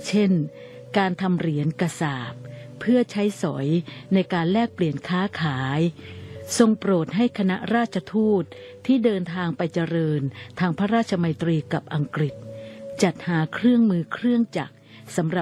เช่นการทำเหรียญกระสาบเพื่อใช้สอยในการแลกเปลี่ยนค้าขายทรงโปรดให้คณะราชทูตที่เดินทางไปเจริญทางพระราชมัยตรีกับอังกฤษจัดหาเครื่องมือเครื่องจักรสำหรับ